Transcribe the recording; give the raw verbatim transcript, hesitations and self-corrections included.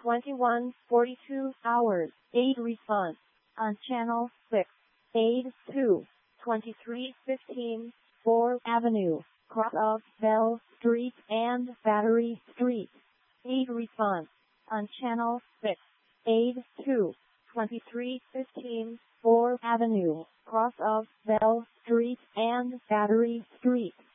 twenty-one forty-two hours. Aid response on channel six. Aid two, twenty-three fifteen, fourth Avenue, cross of Bell Street and Battery Street. Aid response on channel six. Aid two, twenty-three fifteen, fourth Avenue, cross of Bell Street and Battery Street.